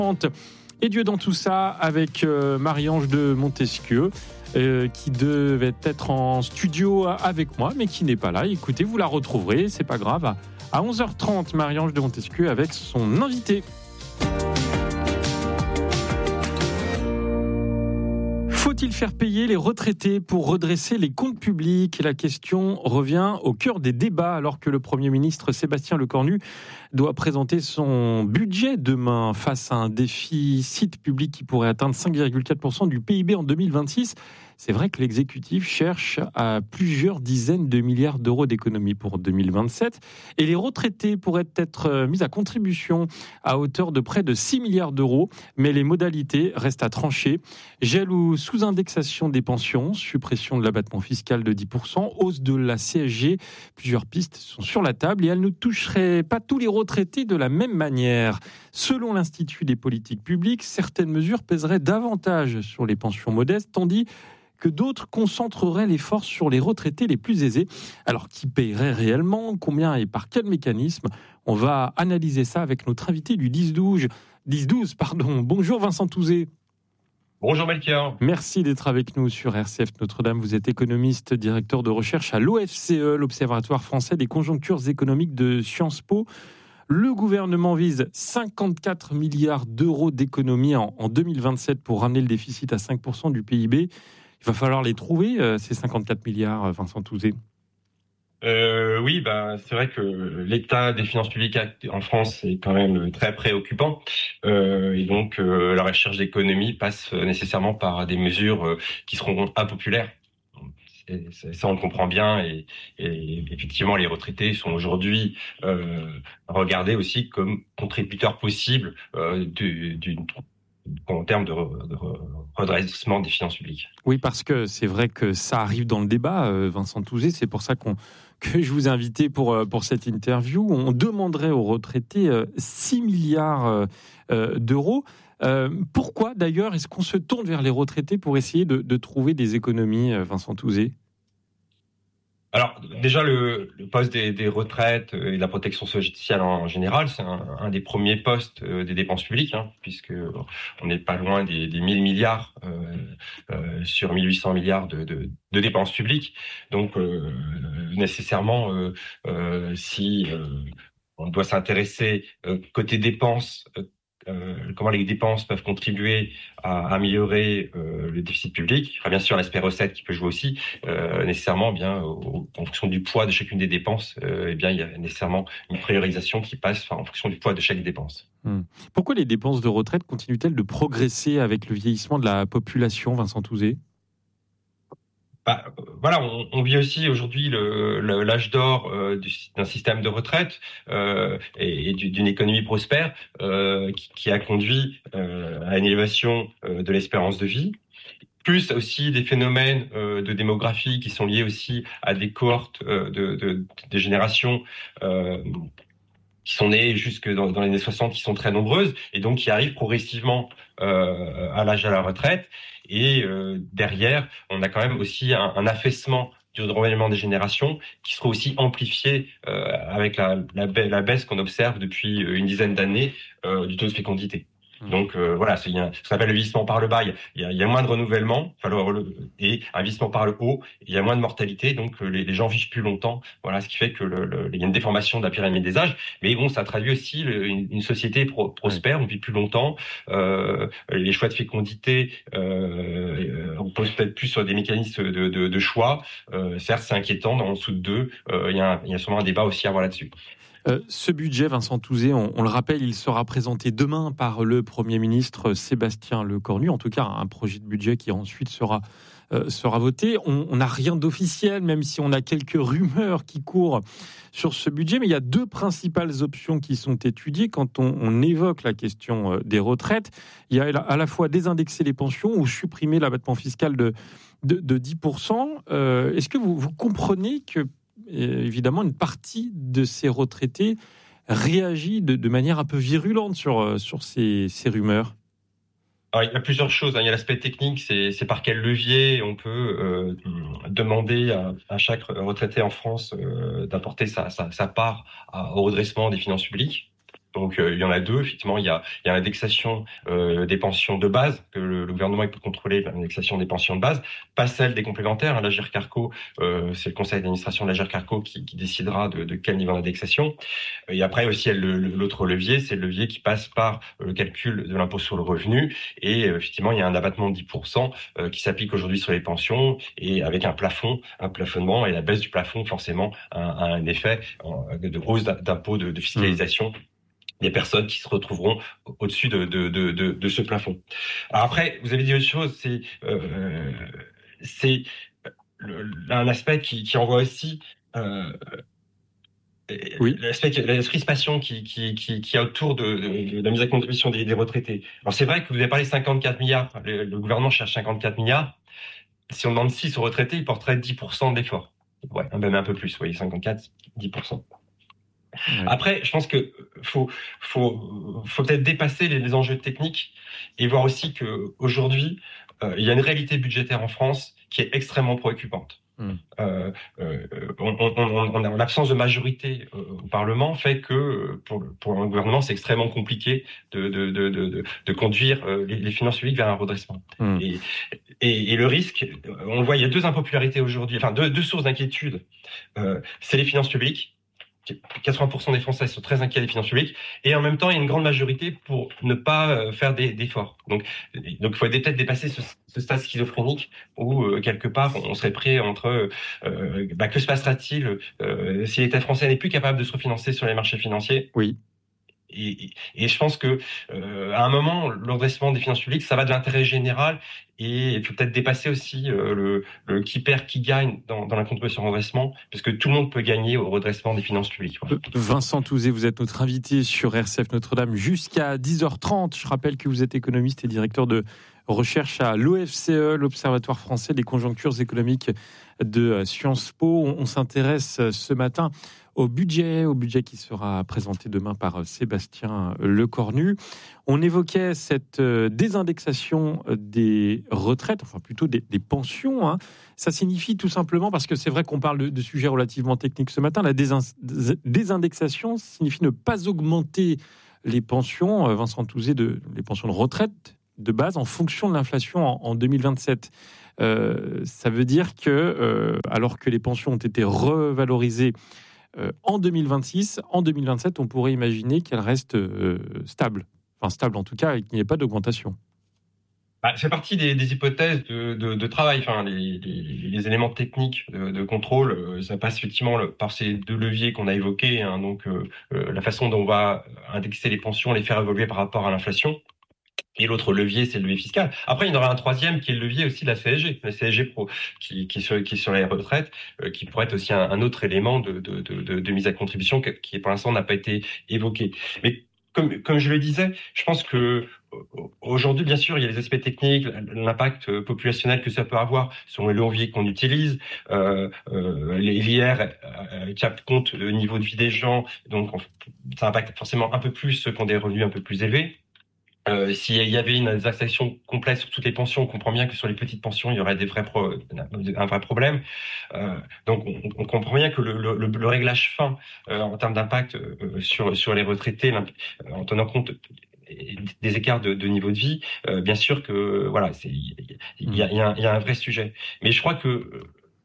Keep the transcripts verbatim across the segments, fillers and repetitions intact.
Et Dieu dans tout ça avec euh, Marie-Ange de Montesquieu euh, qui devait être en studio avec moi mais qui n'est pas là. Écoutez, vous la retrouverez, c'est pas grave, à, à onze heures trente, Marie-Ange de Montesquieu avec son invité. Faut-il faire payer les retraités pour redresser les comptes publics ? La question revient au cœur des débats alors que le Premier ministre Sébastien Lecornu doit présenter son budget demain face à un déficit public qui pourrait atteindre cinq virgule quatre pour cent du P I B en deux mille vingt-six. C'est vrai que l'exécutif cherche à plusieurs dizaines de milliards d'euros d'économies pour deux mille vingt-sept et les retraités pourraient être mis à contribution à hauteur de près de six milliards d'euros, mais les modalités restent à trancher. Gel ou sous-indexation des pensions, suppression de l'abattement fiscal de dix pour cent, hausse de la C S G, plusieurs pistes sont sur la table et elles ne toucheraient pas tous les retraités de la même manière. Selon l'Institut des politiques publiques, certaines mesures pèseraient davantage sur les pensions modestes, tandis que d'autres concentreraient les forces sur les retraités les plus aisés. Alors, qui paierait réellement ? Combien et par quel mécanisme ? On va analyser ça avec notre invité du dix douze. dix douze, pardon. Bonjour Vincent Touzé. Bonjour Melchior. Merci d'être avec nous sur R C F Notre-Dame. Vous êtes économiste, directeur de recherche à l'O F C E, l'Observatoire français des conjonctures économiques de Sciences Po. Le gouvernement vise cinquante-quatre milliards d'euros d'économies en, en deux mille vingt-sept pour ramener le déficit à cinq pour cent du P I B. Il va falloir les trouver, euh, ces cinquante-quatre milliards, Vincent Touzé. Euh, oui, bah, c'est vrai que l'état des finances publiques en France est quand même très préoccupant. Euh, et donc, euh, la recherche d'économie passe nécessairement par des mesures euh, qui seront impopulaires. C'est, c'est, ça, on le comprend bien. Et, et effectivement, les retraités sont aujourd'hui euh, regardés aussi comme contributeurs possibles euh, du, d'une en termes de, de redressement des finances publiques. Oui, parce que c'est vrai que ça arrive dans le débat, Vincent Touzé. C'est pour ça qu'on, que je vous ai invité pour, pour cette interview. On demanderait aux retraités six milliards d'euros. Euh, pourquoi, d'ailleurs, est-ce qu'on se tourne vers les retraités pour essayer de, de trouver des économies, Vincent Touzé ? Alors déjà le, le poste des, des retraites et de la protection sociale en général, c'est un, un des premiers postes des dépenses publiques, hein, puisque on n'est pas loin des, des mille milliards euh, euh, sur mille huit cents milliards de, de, de dépenses publiques. Donc euh, nécessairement, euh, euh, si euh, on doit s'intéresser euh, côté dépenses. Euh, Euh, comment les dépenses peuvent contribuer à améliorer euh, le déficit public. Il y a bien sûr l'aspect recette qui peut jouer aussi. Euh, nécessairement, bien au, en fonction du poids de chacune des dépenses, euh, eh bien il y a nécessairement une priorisation qui passe enfin, en fonction du poids de chaque dépense. Hum. Pourquoi les dépenses de retraite continuent-elles de progresser avec le vieillissement de la population, Vincent Touzé ? Bah, voilà, on, on vit aussi aujourd'hui le, le, l'âge d'or euh, du, d'un système de retraite euh, et, et d'une économie prospère euh, qui, qui a conduit euh, à une élévation euh, de l'espérance de vie. Plus aussi des phénomènes euh, de démographie qui sont liés aussi à des cohortes euh, de, de, des générations euh, qui sont nées jusque dans, dans les années soixante, qui sont très nombreuses, et donc qui arrivent progressivement euh, à l'âge de la retraite. Et euh, derrière, on a quand même aussi un, un affaissement du renouvellement des générations qui sera aussi amplifié euh, avec la, la, la baisse qu'on observe depuis une dizaine d'années euh, du taux de fécondité. Donc euh, voilà, c'est un, ce qu'on appelle le vieillissement par le bas. Il y a, il y a moins de renouvellement, et un vieillissement par le haut. Il y a moins de mortalité, donc les, les gens vivent plus longtemps. Voilà, ce qui fait que le, le, il y a une déformation de la pyramide des âges. Mais bon, ça traduit aussi le, une, une société pro, prospère. On vit plus longtemps. Euh, les choix de fécondité, euh, on pose peut-être plus sur des mécanismes de, de, de choix. Euh, certes, c'est inquiétant. En dessous de deux, euh, il y a, un, il y a sûrement un débat aussi à avoir là-dessus. Euh, ce budget, Vincent Touzé, on, on le rappelle, il sera présenté demain par le Premier ministre Sébastien Lecornu. En tout cas, un projet de budget qui ensuite sera, euh, sera voté. On n'a rien d'officiel, même si on a quelques rumeurs qui courent sur ce budget. Mais il y a deux principales options qui sont étudiées quand on, on évoque la question des retraites. Il y a à la fois désindexer les pensions ou supprimer l'abattement fiscal de, de, de dix pour cent. Euh, est-ce que vous, vous comprenez que évidemment, une partie de ces retraités réagit de, de manière un peu virulente sur, sur ces, ces rumeurs? Alors, il y a plusieurs choses. Il y a l'aspect technique, c'est, c'est par quel levier on peut euh, demander à, à chaque retraité en France euh, d'apporter sa, sa, sa part à, au redressement des finances publiques. Donc euh, il y en a deux, effectivement, il y a, il y a l'indexation euh, des pensions de base, que le, le gouvernement peut contrôler, l'indexation des pensions de base, pas celle des complémentaires. Hein, l'Agirc Arrco, euh, c'est le conseil d'administration de l'Agirc Arrco qui, qui décidera de, de quel niveau d'indexation. Et après aussi, il y a le, l'autre levier, c'est le levier qui passe par le calcul de l'impôt sur le revenu. Et euh, effectivement, il y a un abattement de dix pour cent euh, qui s'applique aujourd'hui sur les pensions, et avec un plafond, un plafonnement, et la baisse du plafond, forcément, a, a un effet de hausse d'impôt de, de fiscalisation. Mmh. Des personnes qui se retrouveront au-dessus de, de, de, de, de ce plafond. Alors après, vous avez dit autre chose, c'est, euh, c'est le, un aspect qui, qui envoie aussi euh, oui. l'aspect, la crispation qui, qui, qui, qui est autour de, de, de la mise à contribution des, des retraités. Alors c'est vrai que vous avez parlé cinquante-quatre milliards, le, le gouvernement cherche cinquante-quatre milliards. Si on demande six aux retraités, ils porteraient dix pour cent d'efforts. Ouais, même un peu plus, vous voyez, cinquante-quatre, dix pour cent. Ouais. Après, je pense que faut faut faut peut-être dépasser les, les enjeux techniques et voir aussi que aujourd'hui euh, il y a une réalité budgétaire en France qui est extrêmement préoccupante. Mmh. Euh, euh, on, on, on, on a l'absence de majorité euh, au Parlement fait que pour pour un gouvernement c'est extrêmement compliqué de de de de, de conduire euh, les, les finances publiques vers un redressement. Mmh. Et, et et le risque, on le voit, il y a deux impopularités aujourd'hui, enfin deux deux sources d'inquiétude. Euh, c'est les finances publiques. quatre-vingts pour cent des Français sont très inquiets des finances publiques, et en même temps, il y a une grande majorité pour ne pas faire des, d'efforts. Donc, donc, il faut peut-être dépasser ce, ce stade schizophrénique où euh, quelque part, on serait prêt entre euh, bah, que se passera-t-il euh, si l'État français n'est plus capable de se refinancer sur les marchés financiers. Oui. Et, et je pense que euh, à un moment, le redressement des finances publiques, ça va de l'intérêt général, et il faut peut-être dépasser aussi euh, le, le qui perd, qui gagne dans, dans la contribution au redressement, parce que tout le monde peut gagner au redressement des finances publiques. Voilà. Vincent Touzé, vous êtes notre invité sur R C F Notre-Dame jusqu'à dix heures trente. Je rappelle que vous êtes économiste et directeur de recherche à l'O F C E, l'Observatoire français des conjonctures économiques de Sciences Po. On, on s'intéresse ce matin au budget, au budget qui sera présenté demain par Sébastien Lecornu. On évoquait cette désindexation des retraites, enfin plutôt des, des pensions. Hein. Ça signifie tout simplement, parce que c'est vrai qu'on parle de, de sujets relativement techniques ce matin, la désindexation signifie ne pas augmenter les pensions, Vincent Touzé, de, les pensions de retraite de base en fonction de l'inflation en, en deux mille vingt-sept. Euh, ça veut dire que, euh, alors que les pensions ont été revalorisées Euh, en deux mille vingt-six, en deux mille vingt-sept, on pourrait imaginer qu'elle reste euh, stable. Enfin, stable en tout cas, et qu'il n'y ait pas d'augmentation. Bah, c'est partie des, des hypothèses de, de, de travail. Enfin, les, les, les éléments techniques de, de contrôle, euh, ça passe effectivement le, par ces deux leviers qu'on a évoqués. Hein, donc, euh, euh, la façon dont on va indexer les pensions, les faire évoluer par rapport à l'inflation. Et l'autre levier, c'est le levier fiscal. Après, il y en aura un troisième qui est le levier aussi de la C S G, la C S G Pro, qui, qui, est, sur, qui est sur les retraites, euh, qui pourrait être aussi un, un autre élément de, de, de, de mise à contribution que, qui, pour l'instant, n'a pas été évoqué. Mais comme, comme je le disais, je pense que aujourd'hui, bien sûr, il y a les aspects techniques, l'impact populationnel que ça peut avoir sur les leviers qu'on utilise, euh, euh, l'I R euh, capte compte du niveau de vie des gens, donc ça impacte forcément un peu plus ceux qui ont des revenus un peu plus élevés. Euh, s'il y avait une indexation complète sur toutes les pensions, on comprend bien que sur les petites pensions, il y aurait des vrais pro, un vrai problème. Euh, donc, on, on comprend bien que le, le, le réglage fin euh, en termes d'impact euh, sur, sur les retraités, euh, en tenant compte des écarts de, de niveau de vie, euh, bien sûr que voilà, c'est il y a, y, a, y a un vrai sujet. Mais je crois que euh,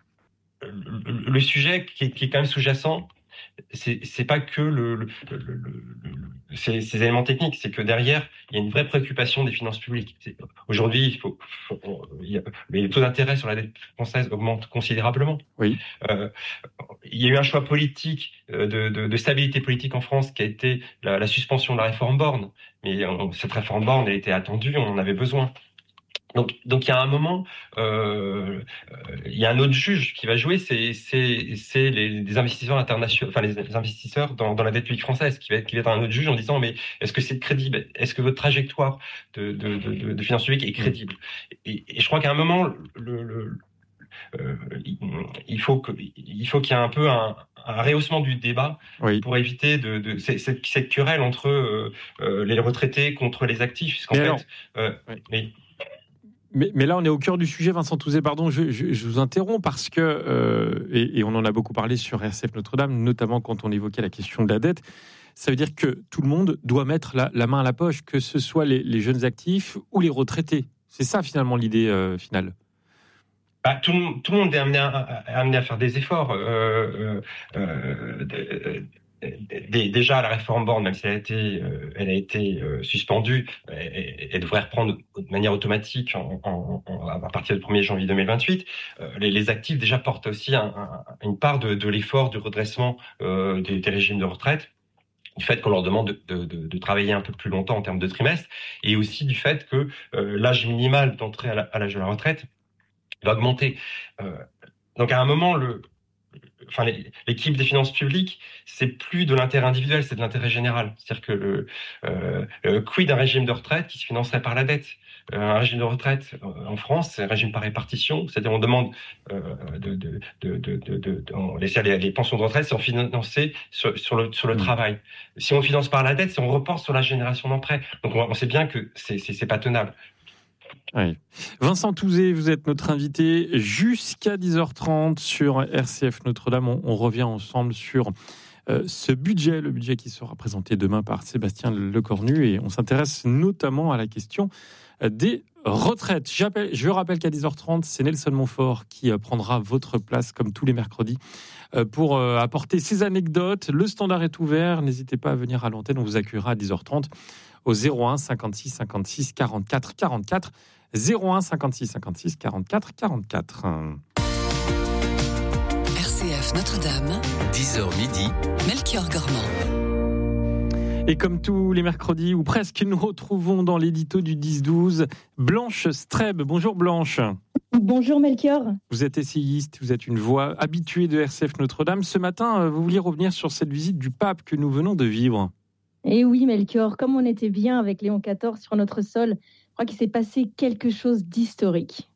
le, le sujet qui est, qui est quand même sous-jacent, c'est c'est pas que le, le, le, le, le ces, ces éléments techniques, c'est que derrière il y a une vraie préoccupation des finances publiques. C'est, aujourd'hui, il faut, faut il y a, les taux d'intérêt sur la dette française augmentent considérablement. Oui. Euh, il y a eu un choix politique de, de, de stabilité politique en France qui a été la, la suspension de la réforme Borne. Mais on, cette réforme Borne, elle était attendue, on en avait besoin. Donc, donc il y a un moment, euh, il y a un autre juge qui va jouer, c'est, c'est, c'est les, les investisseurs internationaux, enfin les, les investisseurs dans, dans la dette publique française, qui va être, qui va être un autre juge en disant mais est-ce que c'est crédible, est-ce que votre trajectoire de, de, de, de finances publiques est crédible, et, et je crois qu'à un moment, le, le, euh, il faut que, il faut qu'il y ait un peu un, un rehaussement du débat oui. pour éviter de, de cette, cette querelle entre euh, euh, les retraités contre les actifs, puisqu'en mais fait, alors, euh, oui. mais, Mais, mais là, on est au cœur du sujet, Vincent Touzé. Pardon, je, je, je vous interromps parce que, euh, et, et on en a beaucoup parlé sur R C F Notre-Dame, notamment quand on évoquait la question de la dette, Ça veut dire que tout le monde doit mettre la, la main à la poche, que ce soit les, les jeunes actifs ou les retraités. C'est ça finalement l'idée euh, finale. Bah, tout, le- tout le monde est amené à, à- amené à faire des efforts. Euh, euh, euh, de- de- déjà, la réforme Borne, même si elle a été, euh, elle a été euh, suspendue, elle, elle devrait reprendre de manière automatique en, en- en- à partir du premier janvier deux mille vingt-huit. Euh, les, les actifs déjà portent aussi un- un- une part de, de l'effort du redressement euh, des, des régimes de retraite, du fait qu'on leur demande de, de- de- de travailler un peu plus longtemps en termes de trimestre, et aussi du fait que euh, l'âge minimal d'entrée à la- à l'âge de la retraite va augmenter. Euh, donc à un moment, le, enfin, l'équipe des finances publiques, c'est plus de l'intérêt individuel, c'est de l'intérêt général. C'est-à-dire que le, euh, le quid d'un régime de retraite qui se financerait par la dette. Euh, un régime de retraite euh, en France, c'est un régime par répartition, c'est-à-dire on demande euh, de, de, de, de, de, de, de on, les, les pensions de retraite sont financées sur, sur le, sur le mmh. travail. Si on finance par la dette, c'est on reporte sur la génération d'après. Donc on, on sait bien que c'est, c'est, c'est pas tenable. Oui. Vincent Touzé, vous êtes notre invité jusqu'à dix heures trente sur R C F Notre-Dame. On, on revient ensemble sur euh, ce budget, le budget qui sera présenté demain par Sébastien Lecornu, et on s'intéresse notamment à la question des retraites. J'appelle, je rappelle qu'à dix heures trente, c'est Nelson Montfort qui prendra votre place comme tous les mercredis pour apporter ses anecdotes. Le standard est ouvert, n'hésitez pas à venir à l'antenne, on vous accueillera à dix heures trente au zéro un cinquante-six cinquante-six quarante-quatre quarante-quatre. zéro un cinquante-six cinquante-six quarante-quatre quarante-quatre. R C F Notre-Dame, dix heures midi, Melchior Gormand. Et comme tous les mercredis, ou presque, nous retrouvons dans l'édito du dix douze Blanche Streb. Bonjour Blanche. Bonjour Melchior. Vous êtes essayiste, vous êtes une voix habituée de R C F Notre-Dame. Ce matin, vous vouliez revenir sur cette visite du pape que nous venons de vivre. Eh oui Melchior, comme on était bien avec Léon quatorze sur notre sol, je crois qu'il s'est passé quelque chose d'historique.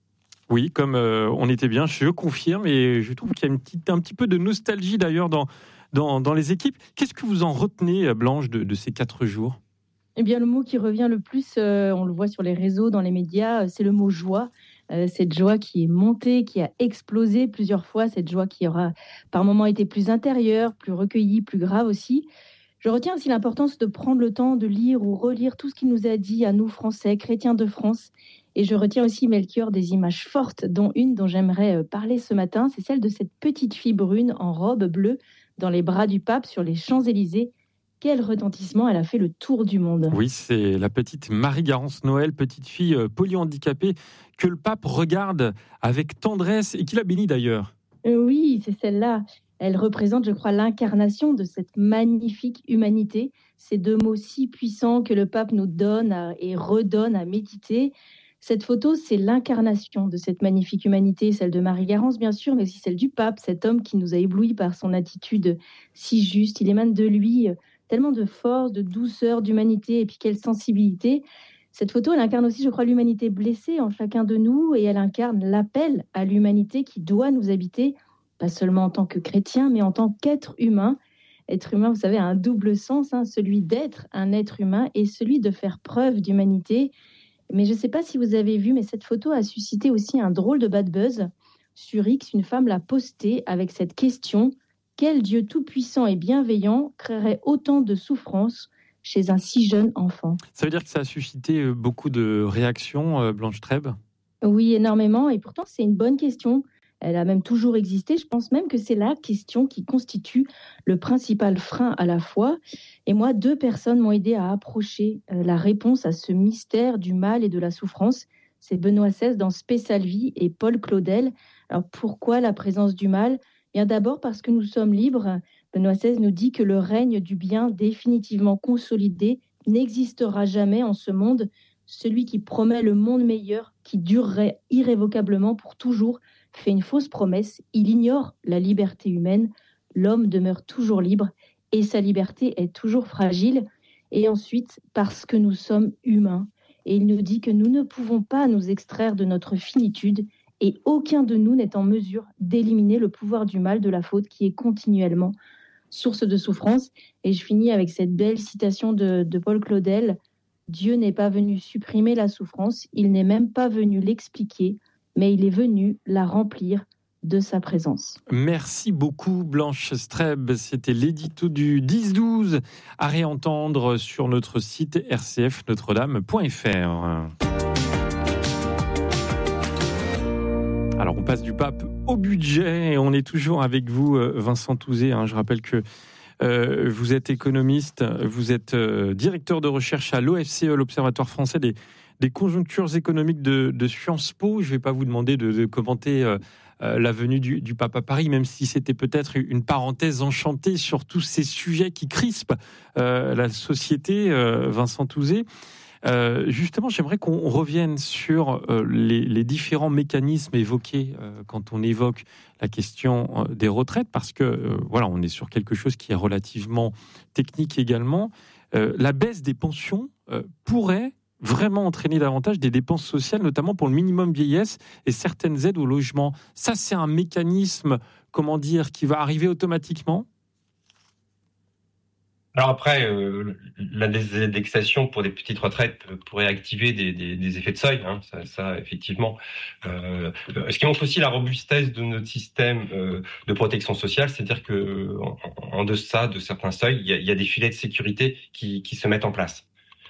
Oui, comme euh, on était bien, je confirme, et je trouve qu'il y a une petite, un petit peu de nostalgie d'ailleurs dans, dans, dans les équipes. Qu'est-ce que vous en retenez, Blanche, de, de ces quatre jours ? Eh bien, le mot qui revient le plus, euh, on le voit sur les réseaux, dans les médias, euh, c'est le mot joie. Euh, cette joie qui est montée, qui a explosé plusieurs fois, cette joie qui aura par moments été plus intérieure, plus recueillie, plus grave aussi. Je retiens aussi l'importance de prendre le temps de lire ou relire tout ce qu'il nous a dit à nous, Français, chrétiens de France. Et je retiens aussi, Melchior, des images fortes, dont une dont j'aimerais parler ce matin, c'est celle de cette petite fille brune en robe bleue dans les bras du pape sur les Champs-Élysées. Quel retentissement, elle a fait le tour du monde. Oui, c'est la petite Marie-Garance Noël, petite fille polyhandicapée, que le pape regarde avec tendresse et qu'il a béni d'ailleurs. Oui, c'est celle-là. Elle représente, je crois, l'incarnation de cette magnifique humanité. Ces deux mots si puissants que le pape nous donne à, et redonne à méditer. Cette photo, c'est l'incarnation de cette magnifique humanité, celle de Marie-Garance, bien sûr, mais aussi celle du pape, cet homme qui nous a éblouis par son attitude si juste. Il émane de lui tellement de force, de douceur, d'humanité, et puis quelle sensibilité. Cette photo, elle incarne aussi, je crois, l'humanité blessée en chacun de nous, et elle incarne l'appel à l'humanité qui doit nous habiter, pas seulement en tant que chrétien, mais en tant qu'être humain. Être humain, vous savez, a un double sens, hein, celui d'être un être humain et celui de faire preuve d'humanité. Mais je ne sais pas si vous avez vu, mais cette photo a suscité aussi un drôle de bad buzz. Sur X, une femme l'a postée avec cette question: quel Dieu tout-puissant et bienveillant créerait autant de souffrance chez un si jeune enfant? Ça veut dire que ça a suscité beaucoup de réactions, Blanche Treb ? Oui, énormément. Et pourtant, c'est une bonne question. Elle a même toujours existé. Je pense même que c'est la question qui constitue le principal frein à la foi. Et moi, deux personnes m'ont aidé à approcher la réponse à ce mystère du mal et de la souffrance. C'est Benoît seize dans Spé Salvi et Paul Claudel. Alors pourquoi la présence du mal ? Bien d'abord parce que nous sommes libres. Benoît seize nous dit que le règne du bien définitivement consolidé n'existera jamais en ce monde. Celui qui promet le monde meilleur, qui durerait irrévocablement pour toujours, fait une fausse promesse. Il ignore la liberté humaine. L'homme demeure toujours libre et sa liberté est toujours fragile. Et ensuite, parce que nous sommes humains. Et il nous dit que nous ne pouvons pas nous extraire de notre finitude et aucun de nous n'est en mesure d'éliminer le pouvoir du mal, de la faute qui est continuellement source de souffrance. Et je finis avec cette belle citation de, de Paul Claudel: Dieu n'est pas venu supprimer la souffrance, il n'est même pas venu l'expliquer, mais il est venu la remplir de sa présence. Merci beaucoup Blanche Streb, c'était l'édito du dix douze à réentendre sur notre site r c f notre dame point f r. Alors on passe du pape au budget et on est toujours avec vous Vincent Touzé. Je rappelle que euh, vous êtes économiste, vous êtes euh, directeur de recherche à l'O F C E, l'Observatoire français des, des conjonctures économiques de, de Sciences Po. Je ne vais pas vous demander de, de commenter euh, euh, la venue du, du pape à Paris, même si c'était peut-être une parenthèse enchantée sur tous ces sujets qui crispent euh, la société, euh, Vincent Touzé. Euh, justement, j'aimerais qu'on revienne sur euh, les, les différents mécanismes évoqués euh, quand on évoque la question euh, des retraites, parce que euh, voilà, on est sur quelque chose qui est relativement technique également. Euh, la baisse des pensions euh, pourrait vraiment entraîner davantage des dépenses sociales, notamment pour le minimum vieillesse et certaines aides au logement. Ça, c'est un mécanisme, comment dire, qui va arriver automatiquement ? Alors après, euh, la désindexation pour des petites retraites pourrait activer des, des, des effets de seuil, hein, ça, ça effectivement. Euh, ce qui montre aussi la robustesse de notre système euh, de protection sociale, c'est-à-dire que en, en deçà de certains seuils, il y, a, il y a des filets de sécurité qui, qui se mettent en place.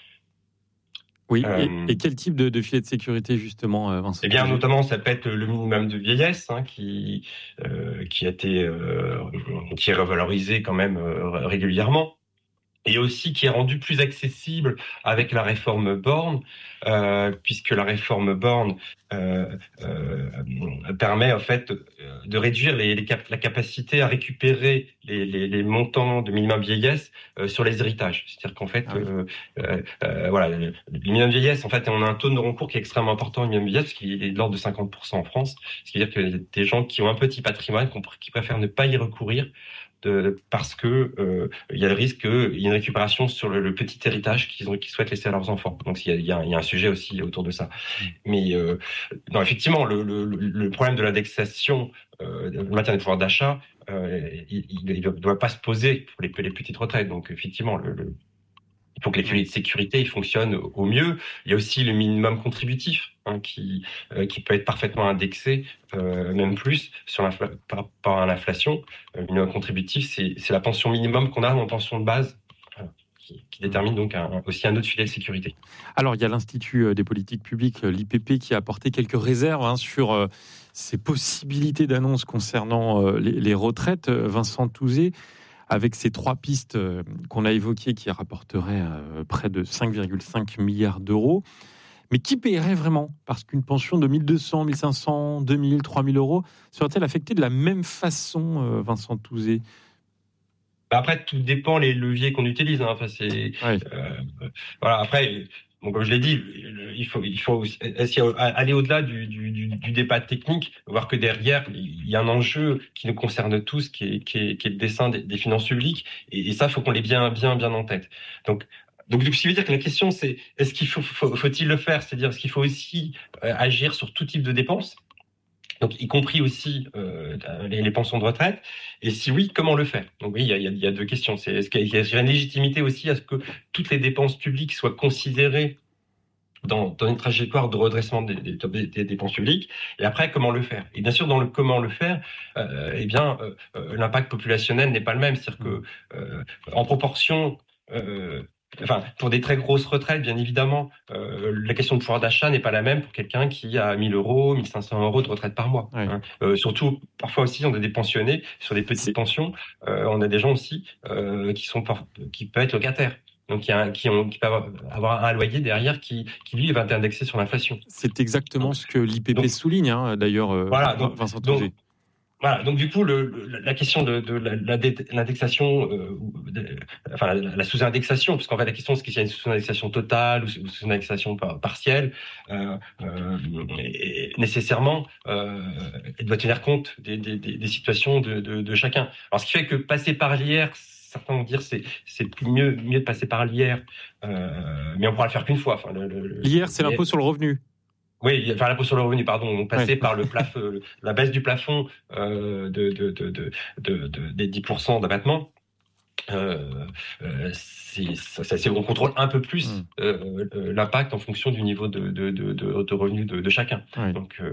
Oui, euh, et, et quel type de, de filet de sécurité justement, Vincent ? Eh bien, notamment, ça peut être le minimum de vieillesse, hein, qui euh, qui a été euh, qui est revalorisé quand même euh, régulièrement. Et aussi qui est rendu plus accessible avec la réforme Borne, euh, puisque la réforme Borne euh, euh, permet en fait de réduire les, les cap- la capacité à récupérer les, les, les montants de minimum vieillesse euh, sur les héritages. C'est-à-dire qu'en fait, ah oui. euh, euh, voilà, le, le minimum vieillesse, en fait, on a un taux de non-recours qui est extrêmement important, le minimum vieillesse, qui est de l'ordre de cinquante pour cent en France. Ce qui veut dire que des gens qui ont un petit patrimoine, qui préfèrent ne pas y recourir, De, parce que euh, il y a le risque qu'il y ait une récupération sur le, le petit héritage qu'ils, ont, qu'ils souhaitent laisser à leurs enfants. Donc il y a, il y a, il y a un sujet aussi autour de ça. Mmh. Mais euh, non, effectivement, le, le, le problème de l'indexation, euh, le maintien des pouvoirs d'achat, euh, il ne doit pas se poser pour les, les petites retraites. Donc effectivement, le, le, il faut que les filets de sécurité ils fonctionnent au mieux. Il y a aussi le minimum contributif hein, qui, euh, qui peut être parfaitement indexé, euh, même plus, sur par rapport à l'inflation. Le minimum contributif, c'est, c'est la pension minimum qu'on a en pension de base, euh, qui, qui détermine donc un, aussi un autre filet de sécurité. Alors, il y a l'Institut des politiques publiques, l'I P P, qui a apporté quelques réserves hein, sur euh, ces possibilités d'annonce concernant euh, les, les retraites. Vincent Touzé, avec ces trois pistes qu'on a évoquées qui rapporteraient près de cinq virgule cinq milliards d'euros. Mais qui paierait vraiment ? Parce qu'une pension de mille deux cents, mille cinq cents, deux mille, trois mille euros serait-elle affectée de la même façon, Vincent Touzé ? Après, tout dépend les leviers qu'on utilise. Hein. Enfin, c'est, oui. euh, voilà, après... Bon, comme je l'ai dit, il faut, il faut aller au-delà du, du, du, du débat technique, voir que derrière, il y a un enjeu qui nous concerne tous, qui est, qui est, qui est le dessin des, des finances publiques, et, et ça, il faut qu'on l'ait bien, bien, bien en tête. Donc, donc, ce qui veut dire que la question, c'est est-ce qu'il faut, faut, faut-il le faire ? C'est-à-dire, est-ce qu'il faut aussi euh, agir sur tout type de dépenses ? Donc, y compris aussi euh, les, les pensions de retraite. Et si oui, comment le faire ? Donc oui, il y a, il y a deux questions. C'est, est-ce qu'il y a une légitimité aussi à ce que toutes les dépenses publiques soient considérées dans, dans une trajectoire de redressement des, des, des, des dépenses publiques ? Et après, comment le faire ? Et bien sûr, dans le comment le faire, euh, eh bien, euh, l'impact populationnel n'est pas le même. C'est-à-dire que, euh, en proportion... Euh, Enfin, pour des très grosses retraites, bien évidemment, euh, la question de pouvoir d'achat n'est pas la même pour quelqu'un qui a mille euros, mille cinq cents euros de retraite par mois. Oui. Hein. Euh, surtout, parfois aussi, on a des pensionnés sur des petites C'est... pensions. Euh, on a des gens aussi euh, qui sont qui peuvent être locataires. Donc, il y a, qui, ont, qui peuvent avoir un loyer derrière qui, qui lui, va être indexé sur l'inflation. C'est exactement donc, ce que l'I P P donc, souligne, hein, d'ailleurs, euh, voilà, donc, Vincent Touzé. Voilà, donc du coup, le, le, la question de, de la, l'indexation, euh, de, enfin la, la sous-indexation, parce qu'en fait la question c'est qu'il y a une sous-indexation totale ou une sous-indexation partielle, euh, euh, et nécessairement, euh, elle doit tenir compte des, des, des situations de, de, de chacun. Alors ce qui fait que passer par l'I R, certains vont dire c'est c'est mieux mieux de passer par l'I R, euh, mais on pourra le faire qu'une fois. Enfin, le, le, l'I R, c'est l'impôt sur le revenu. Oui, enfin l'impôt sur le revenu, pardon. On passait ouais. par le plafond, la baisse du plafond euh, de, de, de, de, de, de, des dix pour cent d'abattement. Euh, euh, c'est, ça, c'est, on contrôle un peu plus mmh. euh, l'impact en fonction du niveau de, de, de, de, de revenus de, de chacun. Ouais. Donc, euh,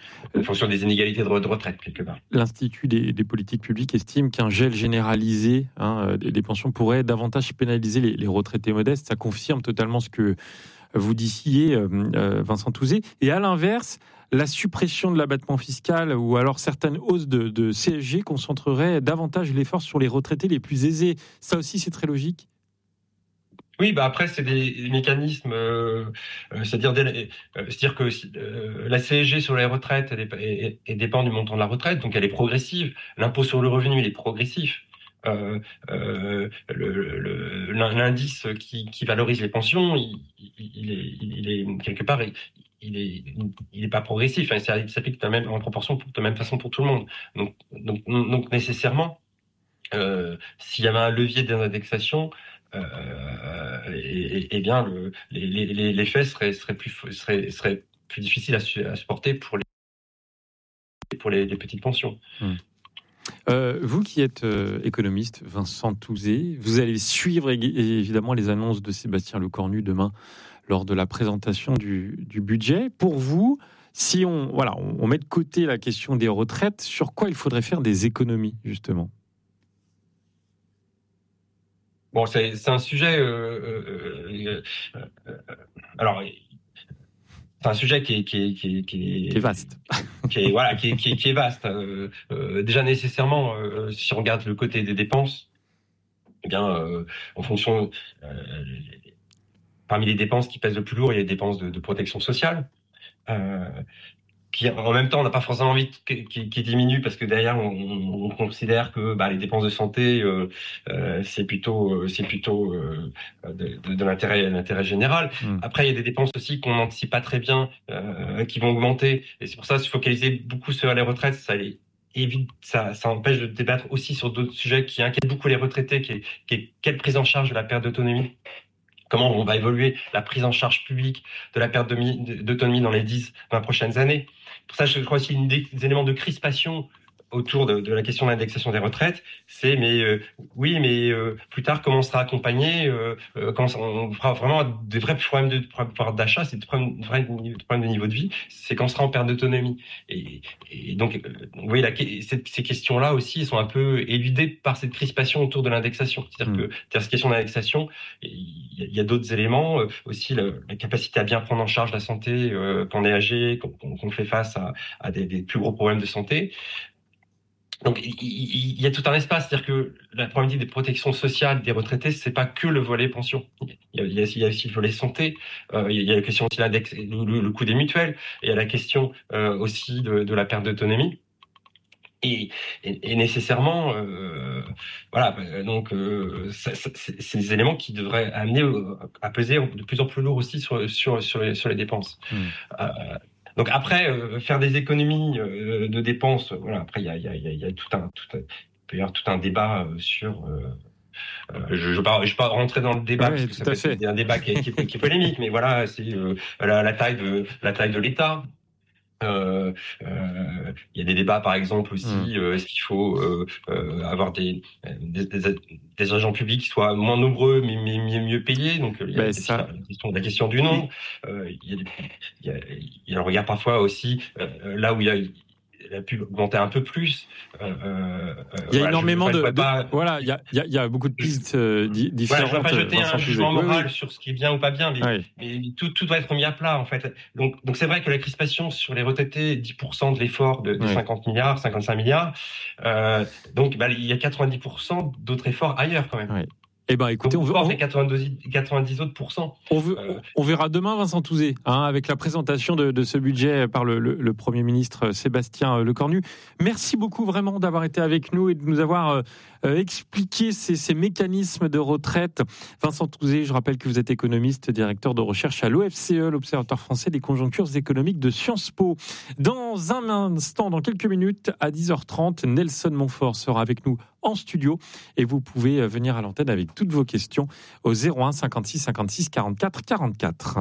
en fonction des inégalités de, de retraite, quelque part. L'Institut des, des politiques publiques estime qu'un gel généralisé hein, des, des pensions pourrait davantage pénaliser les, les retraités modestes. Ça confirme totalement ce que vous disiez, euh, Vincent Touzé. Et à l'inverse, la suppression de l'abattement fiscal ou alors certaines hausses de, de C S G concentreraient davantage l'effort sur les retraités les plus aisés. Ça aussi, c'est très logique. Oui, bah après c'est des mécanismes, euh, c'est-à-dire, des, euh, c'est-à-dire que euh, la C S G sur les retraites elle, est, elle, elle dépend du montant de la retraite, donc elle est progressive. L'impôt sur le revenu il est progressif. Euh, euh, le, le, l'indice qui, qui valorise les pensions, il, il, est, il est quelque part, il, il est, il est pas progressif. Hein, ça s'applique de même en proportion, de même façon pour tout le monde. Donc, donc, donc nécessairement, euh, s'il y avait un levier d'indexation. Euh, et, et bien, le, les, les, les faits seraient, seraient, plus, seraient, seraient plus difficiles à, à supporter pour les, pour les, les petites pensions. Mmh. Euh, vous qui êtes euh, économiste, Vincent Touzé, vous allez suivre évidemment les annonces de Sébastien Lecornu demain lors de la présentation du, du budget. Pour vous, si on, voilà, on, on met de côté la question des retraites, sur quoi il faudrait faire des économies, justement ? Bon, c'est, c'est un sujet. Euh, euh, euh, euh, alors, c'est un sujet qui est qui est qui est, qui est, qui est vaste. Qui est voilà, qui est qui est, qui est vaste. Euh, euh, déjà nécessairement, euh, si on regarde le côté des dépenses, eh bien, euh, en fonction, euh, parmi les dépenses qui pèsent le plus lourd, il y a les dépenses de, de protection sociale. Euh, qui en même temps on n'a pas forcément envie qui, qui, qui diminue parce que derrière on, on considère que bah, les dépenses de santé euh, euh, c'est plutôt c'est plutôt euh, de, de, de l'intérêt de l'intérêt général. Mmh. Après il y a des dépenses aussi qu'on n'anticipe pas très bien euh, qui vont augmenter et c'est pour ça se focaliser beaucoup sur les retraites ça les évite ça ça empêche de débattre aussi sur d'autres sujets qui inquiètent beaucoup les retraités qui est, qui est quelle prise en charge de la perte d'autonomie. Comment on va évoluer la prise en charge publique de la perte d'autonomie dans les dix vingt prochaines années. Pour ça, je crois aussi une des éléments de crispation autour de, de la question de l'indexation des retraites, c'est mais euh, oui, mais euh, plus tard comment on sera accompagné, euh, quand on fera vraiment des vrais problèmes de pouvoir d'achat, c'est des problèmes, des vrais problèmes de niveau de vie, c'est quand on sera en perte d'autonomie. Et, et donc, euh, vous voyez, la, cette, ces questions-là aussi sont un peu éludées par cette crispation autour de l'indexation. C'est-à-dire mmh. que derrière cette question d'indexation, il y a, il y a d'autres éléments, euh, aussi la, la capacité à bien prendre en charge la santé euh, quand on est âgé, qu'on, qu'on fait face à, à des, des plus gros problèmes de santé. Donc il, il, il y a tout un espace, c'est-à-dire que la problématique des protections sociales des retraités, c'est pas que le volet pension. Il y a, il y a, il y a aussi le volet santé, euh, il y a la question aussi l'index, le, le, le coût des mutuelles, et il y a la question euh, aussi de, de la perte d'autonomie. Et, et, et nécessairement, euh, voilà, donc euh, ça, ça, c'est, c'est des éléments qui devraient amener à peser de plus en plus lourd aussi sur sur sur les, sur les dépenses. Mmh. Euh, Donc après, euh, faire des économies euh, de dépenses, voilà. Après, il y a, y a, y a tout un, tout un, il peut y avoir tout un débat euh, sur. Euh, euh, je ne vais pas, je vais pas rentrer dans le débat ouais, parce que ça peut être un débat qui est, qui est, qui est polémique, mais voilà, c'est euh, la, la taille de la taille de l'État. Euh, euh, il y a des débats, par exemple aussi, mmh. euh, est-ce qu'il faut euh, euh, avoir des, des, des, des agents publics qui soient moins nombreux mais, mais mieux, mieux payés. Donc il y a ben, ça... la, question, la question du nombre. Euh, il, y a, il, y a, il y a un regard parfois aussi euh, là où il y a la pub augmenter un peu plus. Euh, euh, il y a voilà, énormément je, de, pas... de voilà, il y a, il y a, il y a beaucoup de pistes euh, différentes. Voilà, je ne vais pas jeter un jugement moral oui, oui. sur ce qui est bien ou pas bien, mais, oui. mais tout, tout doit être mis à plat en fait. Donc, donc c'est vrai que la crispation sur les retraités, dix pour cent de l'effort de, de oui. cinquante milliards, cinquante-cinq milliards. Euh, donc, bah, il y a quatre-vingt-dix pour cent d'autres efforts ailleurs quand même. Oui. Eh ben, écoutez, donc, on, on fait quatre-vingt-dix autres pourcents. On, veut, euh, on verra demain, Vincent Touzé, hein, avec la présentation de, de ce budget par le, le, le Premier ministre Sébastien Lecornu. Merci beaucoup vraiment d'avoir été avec nous et de nous avoir euh, expliqué ces, ces mécanismes de retraite. Vincent Touzé, je rappelle que vous êtes économiste, directeur de recherche à l'O F C E, l'Observatoire français des conjonctures économiques de Sciences Po. Dans un instant, dans quelques minutes, à dix heures trente, Nelson Montfort sera avec nous en studio et vous pouvez venir à l'antenne avec toutes vos questions au zéro un cinquante-six cinquante-six quarante-quatre quarante-quatre.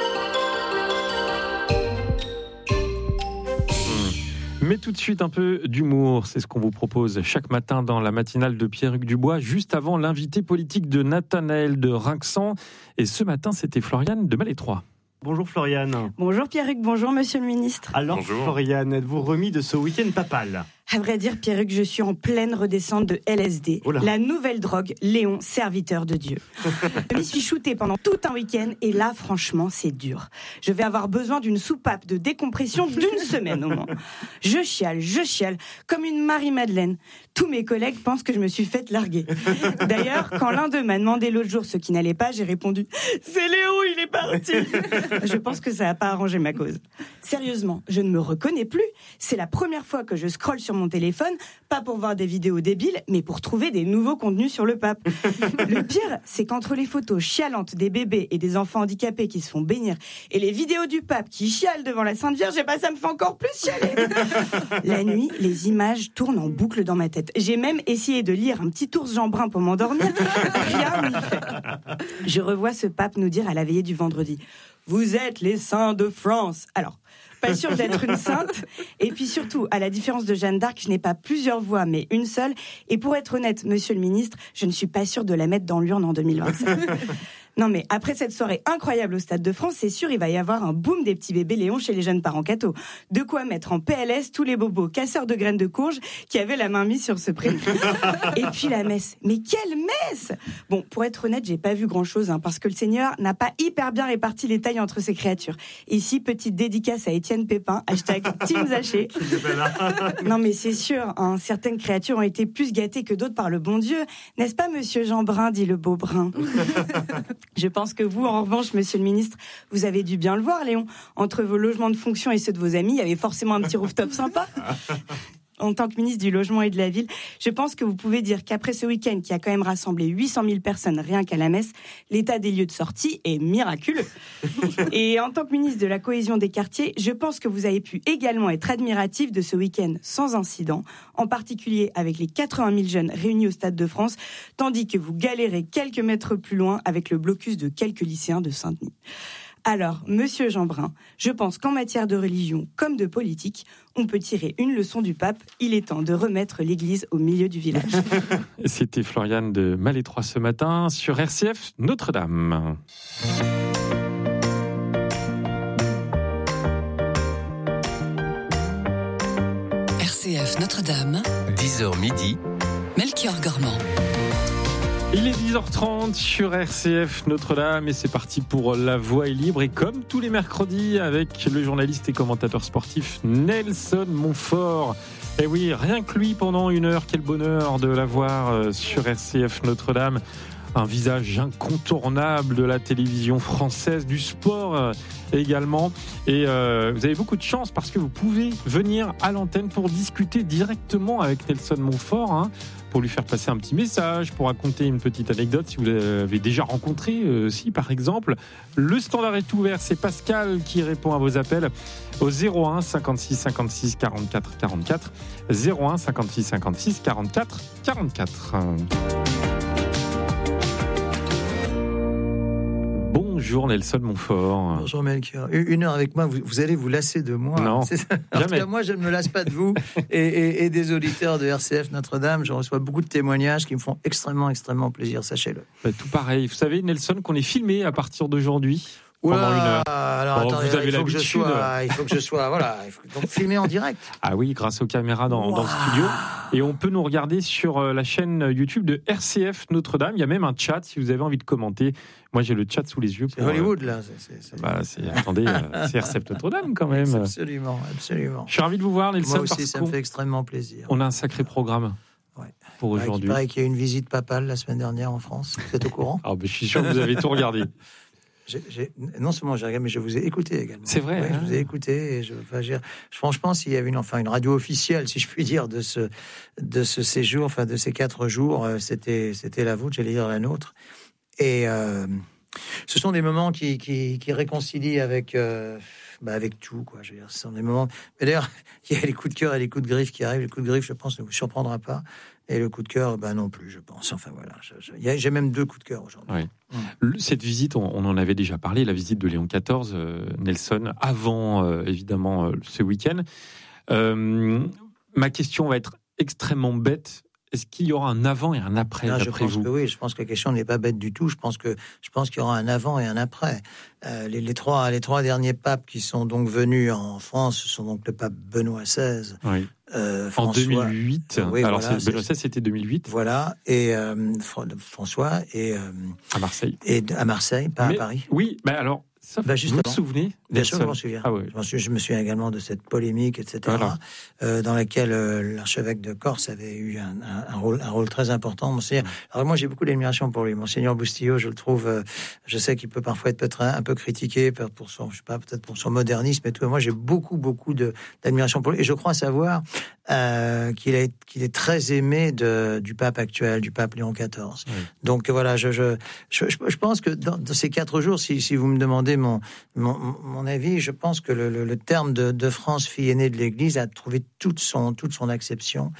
Mais tout de suite un peu d'humour, c'est ce qu'on vous propose chaque matin dans la matinale de Pierre-Hugues Dubois, juste avant l'invité politique de Nathanaël de Rinxan. Et ce matin, c'était Floriane de Malétroit. Bonjour Floriane. Bonjour Pierruc, bonjour Monsieur le Ministre. Alors Bonjour. Floriane, êtes-vous remis de ce week-end papal ? À vrai dire, Pierruc, je suis en pleine redescente de L S D, Oh là. la nouvelle drogue, Léon, serviteur de Dieu. Je m'y suis shootée pendant tout un week-end et là, franchement, c'est dur. Je vais avoir besoin d'une soupape de décompression d'une semaine au moins. Je chiale, je chiale, comme une Marie-Madeleine. Tous mes collègues pensent que je me suis faite larguer. D'ailleurs, quand l'un d'eux m'a demandé l'autre jour ce qui n'allait pas, j'ai répondu « C'est Léon, il est parti !» Je pense que ça n'a pas arrangé ma cause. Sérieusement, je ne me reconnais plus. C'est la première fois que je scrolle sur mon téléphone, pas pour voir des vidéos débiles, mais pour trouver des nouveaux contenus sur le pape. Le pire, c'est qu'entre les photos chialantes des bébés et des enfants handicapés qui se font bénir et les vidéos du pape qui chiale devant la Sainte Vierge, eh ben, ça me fait encore plus chialer. La nuit, les images tournent en boucle dans ma tête. J'ai même essayé de lire un petit ours Jean Brun pour m'endormir. Rien n'y fait. Je revois ce pape nous dire à la veillée du vendredi « Vous êtes les saints de France ». Alors, pas sûre d'être une sainte. Et puis surtout, à la différence de Jeanne d'Arc, je n'ai pas plusieurs voix, mais une seule. Et pour être honnête, Monsieur le Ministre, je ne suis pas sûre de la mettre dans l'urne en deux mille vingt-cinq. Non mais après cette soirée incroyable au Stade de France, c'est sûr il va y avoir un boom des petits bébés Léon chez les jeunes parents cathos. De quoi mettre en P L S tous les bobos casseurs de graines de courge qui avaient la main mise sur ce prénom. Et puis la messe. Mais quelle messe! Bon, pour être honnête, j'ai pas vu grand chose, hein, parce que le Seigneur n'a pas hyper bien réparti les tailles entre ses créatures. Ici, petite dédicace à Étienne Pépin, hashtag Team Zaché. Non mais c'est sûr, hein, certaines créatures ont été plus gâtées que d'autres par le bon Dieu. N'est-ce pas Monsieur Jean Brun, dit le beau Brun? Je pense que vous, en revanche, Monsieur le Ministre, vous avez dû bien le voir, Léon. Entre vos logements de fonction et ceux de vos amis, il y avait forcément un petit rooftop sympa. En tant que ministre du Logement et de la Ville, je pense que vous pouvez dire qu'après ce week-end qui a quand même rassemblé huit cent mille personnes rien qu'à la messe, l'état des lieux de sortie est miraculeux. Et en tant que ministre de la Cohésion des quartiers, je pense que vous avez pu également être admiratif de ce week-end sans incident, en particulier avec les quatre-vingt mille jeunes réunis au Stade de France, tandis que vous galérez quelques mètres plus loin avec le blocus de quelques lycéens de Saint-Denis. Alors, Monsieur Jean Brun, je pense qu'en matière de religion comme de politique, on peut tirer une leçon du pape. Il est temps de remettre l'église au milieu du village. C'était Floriane de Malétroit ce matin sur R C F Notre-Dame. R C F Notre-Dame, dix heures midi, Melchior Gormand. Il est dix heures trente sur R C F Notre-Dame et c'est parti pour La Voix est libre. Et comme tous les mercredis avec le journaliste et commentateur sportif Nelson Montfort. Et oui, rien que lui pendant une heure, quel bonheur de l'avoir sur R C F Notre-Dame. Un visage incontournable de la télévision française, du sport également. Et euh, vous avez beaucoup de chance parce que vous pouvez venir à l'antenne pour discuter directement avec Nelson Montfort, hein, pour lui faire passer un petit message, pour raconter une petite anecdote si vous l'avez déjà rencontré, euh, si par exemple. Le standard est ouvert, c'est Pascal qui répond à vos appels au zéro un cinquante-six cinquante-six quarante-quatre quarante-quatre, zéro un cinquante-six cinquante-six quarante-quatre quarante-quatre. Bonjour Nelson Montfort. Bonjour Melchior. Une heure avec moi, vous, vous allez vous lasser de moi. Non, c'est ça. En tout cas, moi, je ne me lasse pas de vous et, et, et des auditeurs de R C F Notre-Dame. Je reçois beaucoup de témoignages qui me font extrêmement, extrêmement plaisir, sachez-le. Bah, tout pareil. Vous savez, Nelson, qu'on est filmé à partir d'aujourd'hui. Oula, pendant une heure. Alors, bon, attendez, vous avez il, faut que je l'habitude. sois, il faut que je sois, voilà, il faut donc filmer en direct. Ah oui, grâce aux caméras dans, wow. dans le studio. Et on peut nous regarder sur la chaîne YouTube de R C F Notre-Dame. Il y a même un chat si vous avez envie de commenter. Moi, j'ai le chat sous les yeux. C'est pour, Hollywood, là. C'est, c'est, c'est... Bah, c'est, attendez, c'est R C F Notre-Dame quand même. Absolument, absolument. Je suis ravi de vous voir, Nelson. Moi aussi, parce ça me fait extrêmement plaisir. On a un sacré programme. Ouais. Pour aujourd'hui. Il paraît qu'il y a eu une visite papale la semaine dernière en France. Vous êtes au courant? Ah, ben, je suis sûr que vous avez tout regardé. J'ai, j'ai, non seulement j'ai regardé, mais je vous ai écouté également. C'est vrai. Oui, hein. Je vous ai écouté. Et je, enfin, je, franchement, s'il y avait une, enfin, une radio officielle, si je puis dire, de ce, de ce séjour, enfin de ces quatre jours, c'était, c'était la vôtre, j'allais dire la nôtre. Et euh, ce sont des moments qui, qui, qui réconcilient avec, euh, bah, avec tout, quoi. Je veux dire, ce sont des moments. Mais d'ailleurs, il y a les coups de cœur et les coups de griffe qui arrivent. Les coups de griffe, je pense, ne vous surprendra pas. Et le coup de cœur, bah non plus, je pense. Enfin voilà, je, je, y a, j'ai même deux coups de cœur aujourd'hui. Oui. Mmh. Cette visite, on, on en avait déjà parlé, la visite de Léon quatorze, euh, Nelson, avant euh, évidemment euh, ce week-end. Euh, ma question va être extrêmement bête. est-ce qu'il y aura un avant et un après, non, d'après je pense vous? que oui, je pense que la question n'est pas bête du tout. Je pense que je pense qu'il y aura un avant et un après. Euh, les, les trois les trois derniers papes qui sont donc venus en France, ce sont donc le pape Benoît seize, Oui. euh, En François, deux mille huit. Euh, oui, Alors, voilà, c'est, Benoît c'est- seize, c'était deux mille huit, voilà, et euh, Fr- François et euh, à Marseille. et de- à Marseille, pas Mais- à Paris. Oui, bah alors, ça, Bah, vous justement. vous souvenez? Bien sûr, Nelson je m'en souviens. Ah ouais. Je, m'en souviens- je me souviens également de cette polémique, et cetera, Voilà. euh, dans laquelle euh, l'archevêque de Corse avait eu un, un- un rôle, un rôle très important. Monseigneur. Alors moi, j'ai beaucoup d'admiration pour lui. Monseigneur Bustillo, je le trouve, euh, je sais qu'il peut parfois être peut-être un, un peu critiqué pour pour son, je sais pas, peut-être pour son modernisme et tout. Moi, j'ai beaucoup, beaucoup de, d'admiration pour lui. Et je crois savoir euh, qu'il est, qu'il est très aimé de, du pape actuel, du pape Léon quatorze. Oui. Donc voilà, je, je, je, je pense que dans, dans ces quatre jours, si, si vous me demandez mon, mon, mon avis, je pense que le, le, le terme de, de France, fille aînée de l'Église, a trouvé toute son, toute son acception.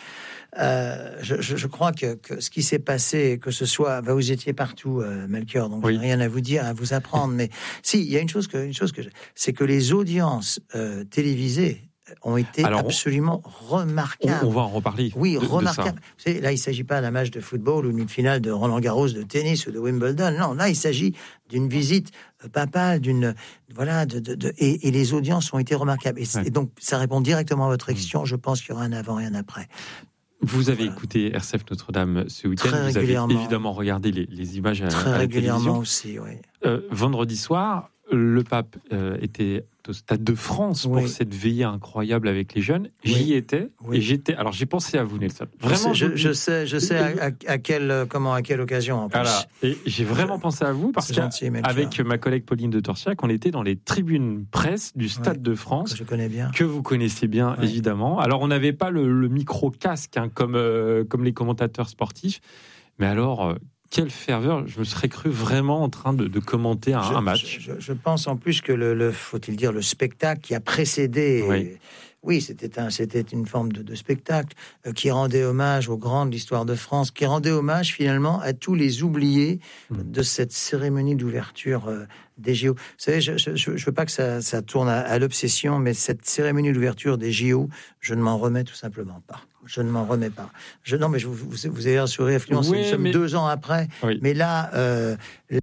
Euh, je, je, je crois que, que ce qui s'est passé, que ce soit, bah, vous étiez partout, euh, Melchior, donc Oui. j'ai rien à vous dire, à vous apprendre, mais si, il y a une chose que, une chose que, je- c'est que les audiences euh, télévisées ont été Alors, on- absolument On, remarquables. on va en reparler. Oui, de- de ça. remarquable. Vous savez, là, il ne s'agit pas d'un match de football ou d'une finale de Roland-Garros, de tennis ou de Wimbledon. Non, là, il s'agit d'une visite euh, papale, d'une voilà, de, de, de- et, et les audiences ont été remarquables. Et, Ouais. et donc, ça répond directement à votre Mmh. question. Je pense qu'il y aura un avant et un après. Vous avez Voilà. écouté R C F Notre-Dame ce week-end. Très Vous avez régulièrement. évidemment regardé les, les images à, Très à la régulièrement télévision. aussi, oui. Euh, vendredi soir, le pape euh, était au Stade de France pour Oui. cette veillée incroyable avec les jeunes. Oui. J'y étais Oui. et j'étais. Alors j'ai pensé à vous, Nelson. Vraiment, je, vous- je sais, je sais à, à, à quelle, comment, à quelle occasion en plus. Voilà. Et j'ai vraiment pensé à vous parce C'est gentil, Melchior, qu'avec ma collègue Pauline de Torsiac, on était dans les tribunes presse du Stade Ouais. de que France. je connais bien. Que vous connaissez bien, Ouais. évidemment. Alors, on n'avait pas le, le micro-casque hein, comme, euh, comme les commentateurs sportifs. Mais alors, euh, quelle ferveur. Je me serais cru vraiment en train de, de commenter un, je, un match. Je, je- je pense en plus que le, le- faut-il dire, le spectacle qui a précédé. Oui. Oui, c'était un, c'était une forme de, de spectacle euh, qui rendait hommage aux grands de l'histoire de France, qui rendait hommage finalement à tous les oubliés Mm. de cette cérémonie d'ouverture euh, des J O. Vous savez, je ne veux pas que ça, ça tourne à, à l'obsession, mais cette cérémonie d'ouverture des J O, je ne m'en remets tout simplement pas. Je ne m'en remets pas. Je, non, mais je, vous, vous, vous avez un sourire affluent, Oui, nous sommes mais- deux ans après. Oui. Mais là, euh,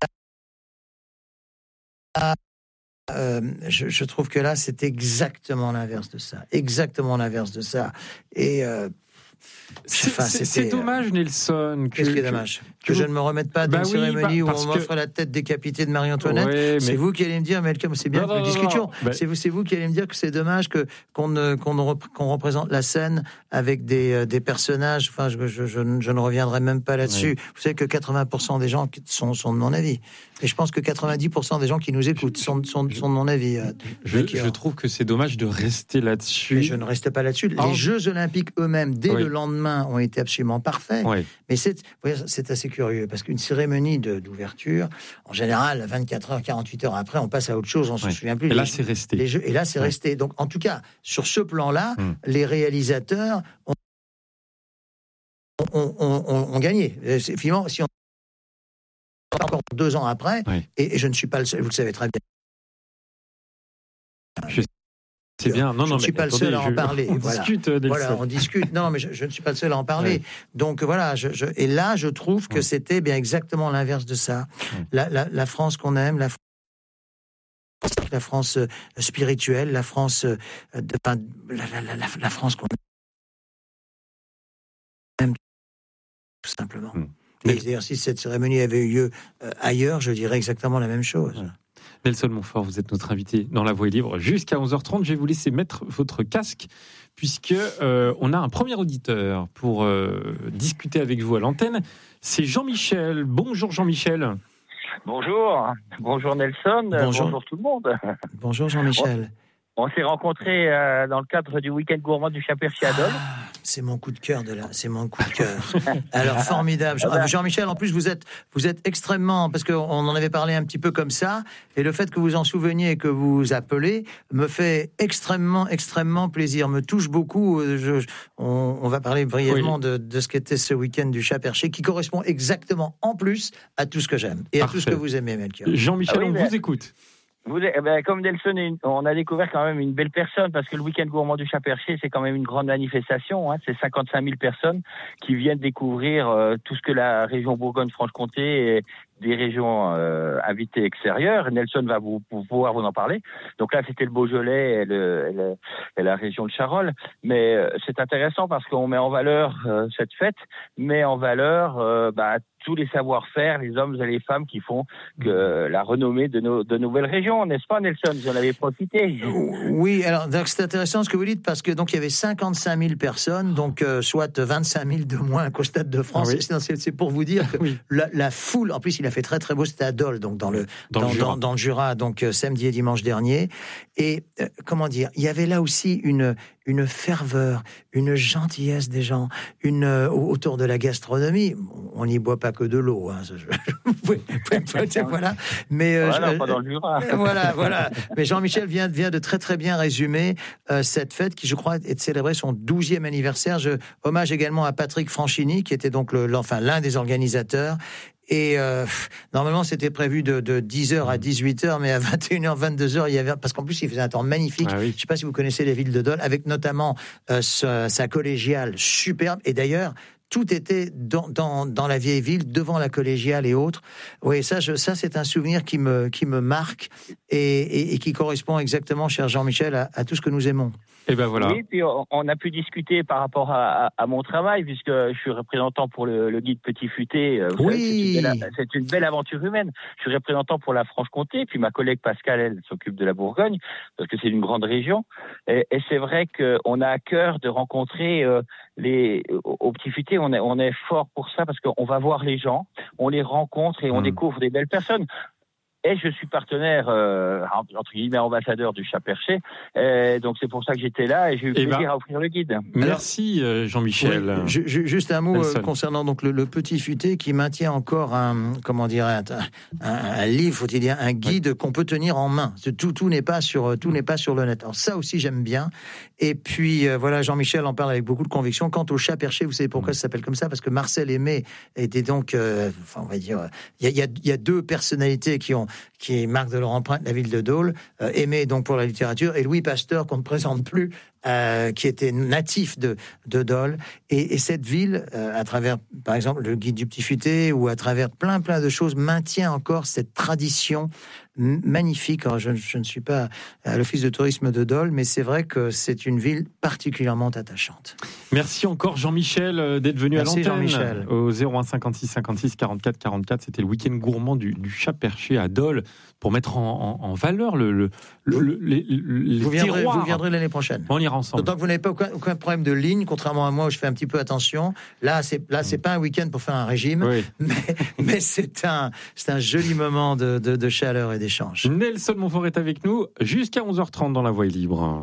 là euh, je, je trouve que là, c'est exactement l'inverse de ça. Exactement l'inverse de ça. Et euh, C'est enfin, c'est- c'était, c'est dommage, Nelson. Que, qu'est-ce qui est que- dommage que Que je vous- ne me remette pas Bah d'une oui, cérémonie bah, où parce on que- m'offre la tête décapitée de Marie-Antoinette. Ouais, C'est mais- vous qui allez me dire, mais c'est bien Non, que non, nous non, discutions. non. Bah- C'est vous, c'est vous qui allez me dire que c'est dommage que qu'on ne- qu'on ne rep- qu'on représente la scène avec des, euh, des personnages. Enfin, je, je, je, ne- je ne reviendrai même pas là-dessus. Vous savez que quatre-vingts pour cent des gens qui sont, sont de mon avis. Et je pense que quatre-vingt-dix pour cent des gens qui nous écoutent sont, sont, sont de mon avis. euh, Je, Melchior. je trouve que c'est dommage de rester là-dessus. Mais je ne reste pas là-dessus. Ah, Les Jeux Olympiques eux-mêmes, dès oui. le lendemain, ont été absolument parfaits. Ouais. Mais c'est, vous voyez, c'est assez curieux, parce qu'une cérémonie de- d'ouverture, en général, vingt-quatre heures, quarante-huit heures après, on passe à autre chose, on ne se Ouais. souvient plus. Et là, Les- c'est resté. les Jeux- et là, c'est Ouais. resté. Donc, en tout cas, sur ce plan-là, Hmm. les réalisateurs ont, ont- ont- ont- ont gagné. Et c'est- Finalement, si on encore deux ans après, Ouais. et, et je ne suis pas le seul, vous le savez très bien. C'est bien. Non, je non, ne suis mais pas le attendez, seul à en je- parler. On Voilà. discute, Nelson. Voilà, on discute. Non, mais je, je ne suis pas le seul à en parler. Ouais. Donc voilà, je, je- et là, je trouve que Ouais. c'était bien exactement l'inverse de ça. Ouais. La, la, la France qu'on aime, la, France- la France euh, spirituelle, la France, euh, de, enfin, la, la, la, la- la France qu'on aime, tout simplement. Hmm. Et d'ailleurs, si cette cérémonie avait eu lieu euh, ailleurs, je dirais exactement la même chose. Ouais. Nelson Montfort, vous êtes notre invité dans La Voix est libre jusqu'à onze heures trente. Je vais vous laisser mettre votre casque puisque euh, on a un premier auditeur pour euh, discuter avec vous à l'antenne. C'est Jean-Michel. Bonjour Jean-Michel. Bonjour, bonjour Nelson, Bonjour. bonjour, tout le monde. Bonjour Jean-Michel. On s'est rencontrés euh, dans le cadre du week-end gourmand du Chat-Percy-Adolphe. Ah, c'est mon coup de cœur de là, c'est mon coup de cœur. Alors formidable, Jean- ah, Jean-Michel. En plus, vous êtes, vous êtes extrêmement, parce qu'on en avait parlé un petit peu comme ça, et le fait que vous en souveniez et que vous appelez me fait extrêmement, extrêmement plaisir, me touche beaucoup. Je, je- on, on va parler brièvement Oui. de, de ce qu'était ce week-end du Chat-Percy, qui correspond exactement en plus à tout ce que j'aime et à Parfait. tout ce que vous aimez, Melchior. Jean-Michel, Ah oui, on mais- vous écoute. Vous, eh ben, comme Nelson, est une- on a découvert quand même une belle personne parce que le week-end gourmand du Chat-Perché, c'est quand même une grande manifestation. Hein. C'est cinquante-cinq mille personnes qui viennent découvrir euh, tout ce que la région Bourgogne-Franche-Comté et des régions euh, invitées extérieures. Nelson va vous, vous pouvoir vous en parler. Donc là, c'était le Beaujolais et, le, et, le, et la région de Charolles. Mais euh, c'est intéressant parce qu'on met en valeur euh, cette fête, met en valeur euh, bah, tous les savoir-faire, les hommes et les femmes qui font que la renommée de nos de nouvelles régions, n'est-ce pas, Nelson? Vous en avez profité. Oui, alors donc, c'est intéressant ce que vous dites parce que donc il y avait cinquante-cinq mille personnes, donc euh, soit vingt-cinq mille de moins qu'au Stade de France. Ah oui. c'est, c'est pour vous dire que Oui. la, la foule, en plus il a fait très très beau, c'était à Dole, donc dans le Dans le dans, Jura. dans- dans le Jura, donc euh, samedi et dimanche dernier. Et euh, comment dire, il y avait là aussi une une ferveur, une gentillesse des gens, une euh, autour de la gastronomie. On n'y boit pas que de l'eau, hein, je- je- vous pouvez- vous pouvez pas dire, voilà. Mais euh, Voilà, je- pas dans le Jura. voilà, voilà. Mais Jean-Michel vient, vient de très très bien résumer euh, cette fête qui, je crois, est de célébrer son douzième anniversaire. Je hommage également à Patrick Franchini, qui était donc le, l'enfin l'un des organisateurs. Et euh, normalement, c'était prévu de, de dix heures à dix-huit heures, mais à vingt et une heures, vingt-deux heures, il y avait parce qu'en plus, il faisait un temps magnifique. Ah oui. Je ne sais pas si vous connaissez les villes de Dole, avec notamment euh, sa, sa collégiale superbe. Et d'ailleurs, tout était dans, dans, dans la vieille ville, devant la collégiale et autres. Oui, ça, je, ça c'est un souvenir qui me, qui me marque et, et, et qui correspond exactement, cher Jean-Michel, à, à tout ce que nous aimons. Et ben voilà. Oui, puis on, on a pu discuter par rapport à, à, à mon travail, puisque je suis représentant pour le, le guide Petit Futé. Vous Oui. savez, c'est, une belle, c'est une belle aventure humaine. Je suis représentant pour la Franche-Comté, puis ma collègue Pascal, elle s'occupe de la Bourgogne, parce que c'est une grande région. Et, et c'est vrai qu'on a à cœur de rencontrer euh, les... Au, au Petit Futé, on est, on est fort pour ça, parce qu'on va voir les gens, on les rencontre et on Mmh. découvre des belles personnes. Et je suis partenaire, euh, entre guillemets, ambassadeur du Chat-Perché. Et donc c'est pour ça que j'étais là et j'ai eu Eh plaisir ben, à offrir le guide. Merci euh, Jean-Michel. Oui, ju- ju- juste un mot euh, Nelson. concernant donc le, le Petit Futé qui maintient encore un, comment dirais un, un, un livre, faut-il dire, un guide qu'on peut tenir en main. C'est- Tout, tout n'est pas sur, tout n'est pas sur le net. Alors ça aussi j'aime bien. Et puis euh, voilà, Jean-Michel en parle avec beaucoup de conviction. Quant au Chat-Perché, vous savez pourquoi ça s'appelle comme ça? Parce que Marcel Aimé était donc, euh, enfin on va dire, il y a, il y, a, il y a deux personnalités qui ont, qui marquent de leur empreinte la ville de Dole. Euh, Aimé donc pour la littérature et Louis Pasteur qu'on ne présente plus. Euh, qui était natif de, de Dole. Et, et cette ville, euh, à travers, par exemple, le guide du Petit Futé, ou à travers plein, plein de choses, maintient encore cette tradition m- magnifique. Alors, je, je ne suis pas à l'office de tourisme de Dole, mais c'est vrai que c'est une ville particulièrement attachante. Merci encore Jean-Michel euh, d'être venu Merci, à l'antenne Jean-Michel. au zéro un cinquante-six cinquante-six quarante-quatre quarante-quatre. C'était le week-end gourmand du, du Chat-Perché à Dole pour mettre en, en, en valeur le, le, le, le- les, les Vous viendrez, terroirs. vous viendrez l'année prochaine. On ira ensemble. D'autant que vous n'avez pas aucun, aucun problème de ligne, contrairement à moi où je fais un petit peu attention. Là, c'est là, c'est pas un week-end pour faire un régime, Oui. mais, mais c'est un, c'est un joli moment de, de, de chaleur et d'échange. Nelson Montfort est avec nous jusqu'à onze heures trente dans La Voie est libre.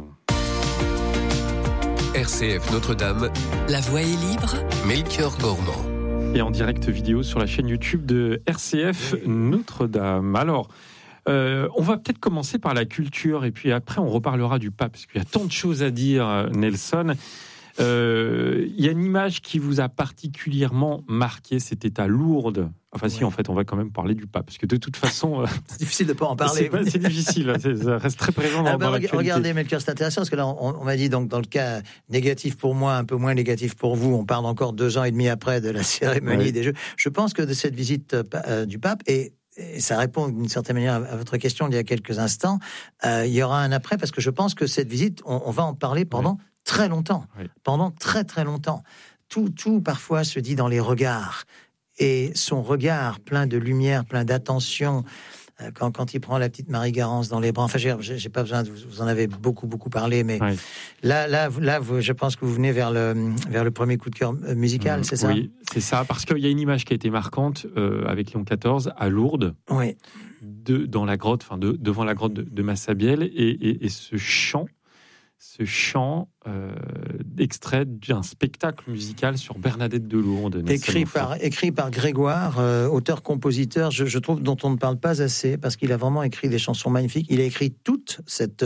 R C F Notre-Dame, La voie est libre. Melchior Gormand. Et en direct vidéo sur la chaîne YouTube de R C F Notre-Dame. Alors, euh, on va peut-être commencer par la culture et puis après on reparlera du pape, parce qu'il y a tant de choses à dire, Nelson. Euh, Il y a une image qui vous a particulièrement marqué, c'était à Lourdes. Enfin si, Ouais. en fait, on va quand même parler du pape, parce que de toute façon, euh, C'est difficile de pas en c'est, parler. pas- c'est difficile, c'est- ça reste très présent dans, Ah bah, dans reg- l'actualité. regardez, Melchior, c'est intéressant parce que là, on, on m'a dit donc dans le cas négatif pour moi, un peu moins négatif pour vous, on parle encore deux ans et demi après de la cérémonie Oui. des Jeux. Je pense que de cette visite euh, pa- euh, du pape, et, et ça répond d'une certaine manière à, à votre question d'il y a quelques instants, euh, il y aura un après parce que je pense que cette visite, on, on va en parler pendant très longtemps, Oui. pendant très très longtemps. Tout, tout parfois se dit dans les regards. Et son regard plein de lumière, plein d'attention, euh, quand, quand il prend la petite Marie-Garance dans les bras, enfin, j'ai, j'ai pas besoin de vous, vous en avez beaucoup, beaucoup parlé, mais Oui. là, là, vous- là, vous- je pense que vous venez vers le, vers le premier coup de cœur euh, musical, c'est ça? Oui, c'est ça, parce qu'il y a une image qui a été marquante euh, avec Léon quatorze à Lourdes, Oui. de, dans la grotte, enfin de, devant la grotte de, de Massabielle, et, et, et ce chant, ce chant euh, extrait d'un spectacle musical sur Bernadette de Lourdes. Nelson Écrit Montfort. par, écrit par Grégoire, euh, auteur-compositeur, je, je trouve, dont on ne parle pas assez, parce qu'il a vraiment écrit des chansons magnifiques. Il a écrit toute cette, euh,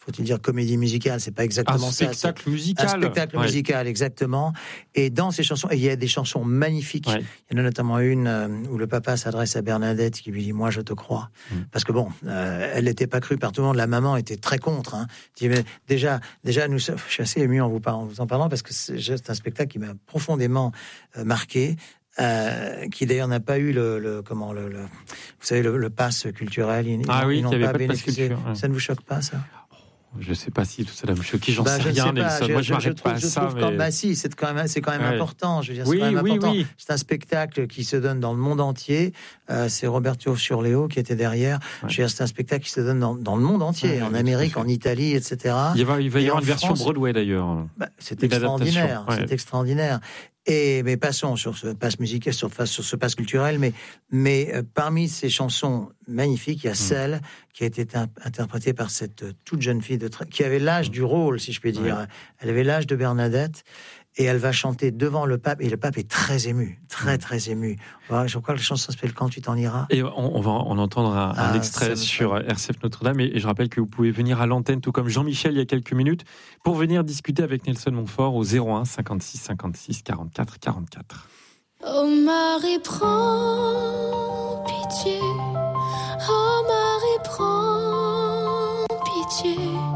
faut-il dire comédie musicale, c'est pas exactement un ça. spectacle c'est musical. Un spectacle ouais. musical, exactement. Et dans ces chansons, il y a des chansons magnifiques. Ouais. Il y en a notamment une euh, où le papa s'adresse à Bernadette qui lui dit « Moi, je te crois mmh. ». Parce que bon, euh, elle n'était pas crue par tout le monde. La maman était très contre. Hein. Dit, mais déjà, déjà, nous, je suis assez ému en vous, par, en vous en parlant parce que c'est, c'est un spectacle qui m'a profondément euh, marqué. Euh, qui d'ailleurs n'a pas eu le, le comment le, le vous savez le, le pass culturel. Ils, ah ils, oui, ils n'ont pas, pas pas bénéficié. culture, ouais. Ça ne vous choque pas, ça? Je ne sais pas si tout cela me choque. J'en bah, sais je rien, sais Nelson. Pas. Moi, je, je m'arrête je pas trouve, à ça. Je trouve mais... quand, bah si, c'est quand même, c'est quand même ouais. important. Je veux dire, c'est oui, quand même oui, important. Oui. C'est un spectacle qui se donne dans le monde entier. Euh, c'est Roberto Surleo qui était derrière. Ouais. Je veux dire, c'est un spectacle qui se donne dans, dans le monde entier, ouais, en Amérique, en Italie, et cetera. Il va, il va y avoir une version France, Broadway d'ailleurs. Bah, c'est extraordinaire. Ouais. C'est extraordinaire. Et mais passons sur ce passe musical, sur, sur ce passe culturel. Mais mais euh, parmi ces chansons magnifiques, il y a mmh. celle qui a été interprétée par cette euh, toute jeune fille de tra- qui avait l'âge mmh. du rôle, si je puis dire. Ouais. Elle avait l'âge de Bernadette. Et elle va chanter devant le pape, et le pape est très ému, très très ému. Voilà, je crois que la chanson s'appelle Quand tu t'en iras. Et on, on va en entendre un, ah, un extrait sur R C F Notre-Dame, et, et je rappelle que vous pouvez venir à l'antenne, tout comme Jean-Michel il y a quelques minutes, pour venir discuter avec Nelson Montfort au zéro un cinquante-six cinquante-six quarante-quatre quarante-quatre. Oh Marie, prends pitié. Oh Marie, prends pitié.